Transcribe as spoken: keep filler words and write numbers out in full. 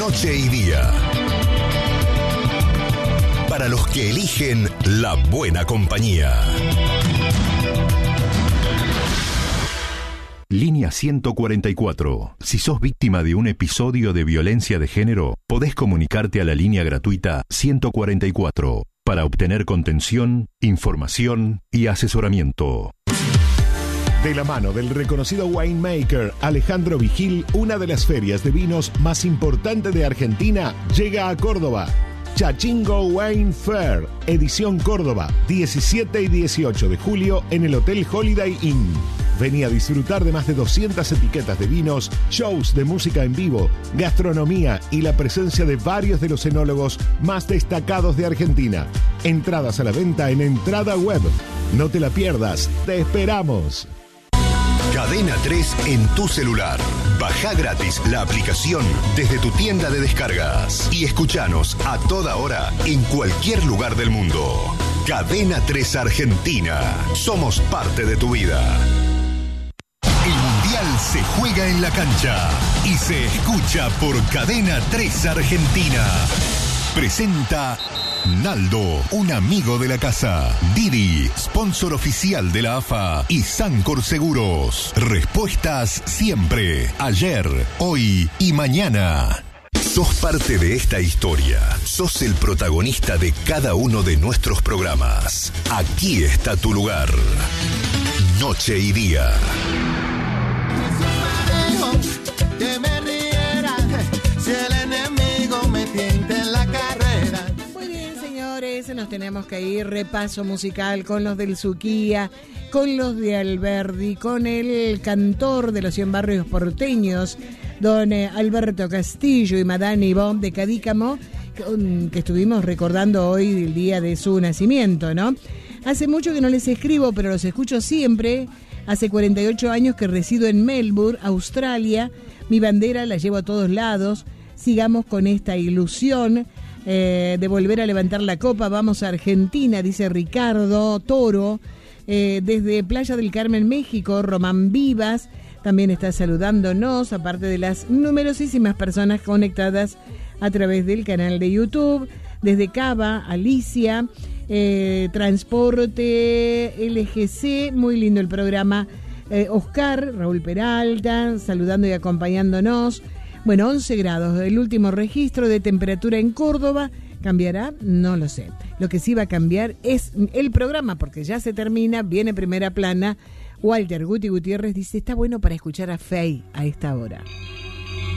Noche y Día. Para los que eligen la buena compañía. Línea ciento cuarenta y cuatro. Si sos víctima de un episodio de violencia de género, podés comunicarte a la línea gratuita ciento cuarenta y cuatro para obtener contención, información y asesoramiento. De la mano del reconocido winemaker Alejandro Vigil, una de las ferias de vinos más importantes de Argentina llega a Córdoba. Chachingo Wine Fair, edición Córdoba, diecisiete y dieciocho de julio en el Hotel Holiday Inn. Vení a disfrutar de más de doscientas etiquetas de vinos, shows de música en vivo, gastronomía y la presencia de varios de los enólogos más destacados de Argentina. Entradas a la venta en Entrada Web. No te la pierdas, te esperamos. Cadena tres en tu celular. Baja gratis la aplicación desde tu tienda de descargas y escuchanos a toda hora en cualquier lugar del mundo. Cadena tres Argentina. Somos parte de tu vida. El Mundial se juega en la cancha y se escucha por Cadena tres Argentina. Presenta Naldo, un amigo de la casa. Didi, sponsor oficial de la A F A. Y Sancor Seguros. Respuestas siempre, ayer, hoy y mañana. Sos parte de esta historia. Sos el protagonista de cada uno de nuestros programas. Aquí está tu lugar. Noche y Día. Que me riera si el enemigo me tienta en la carrera. Muy bien, señores, nos tenemos que ir. Repaso musical con los del Suquía, con los de Alberdi, con el cantor de los cien barrios porteños, don Alberto Castillo, y Madame Yvonne de Cadícamo, que estuvimos recordando hoy el día de su nacimiento, ¿no? Hace mucho que no les escribo, pero los escucho siempre. Hace cuarenta y ocho años que resido en Melbourne, Australia. Mi bandera la llevo a todos lados. Sigamos con esta ilusión eh, de volver a levantar la copa. Vamos a Argentina, dice Ricardo Toro. Eh, desde Playa del Carmen, México, Román Vivas también está saludándonos, aparte de las numerosísimas personas conectadas a través del canal de YouTube. Desde Cava, Alicia, eh, Transporte, L G C, muy lindo el programa. Eh, Oscar, Raúl Peralta, saludando y acompañándonos. Bueno, once grados, el último registro de temperatura en Córdoba. ¿Cambiará? No lo sé. Lo que sí va a cambiar es el programa, porque ya se termina, viene Primera Plana. Walter Guti Gutiérrez dice, está bueno para escuchar a Fey a esta hora.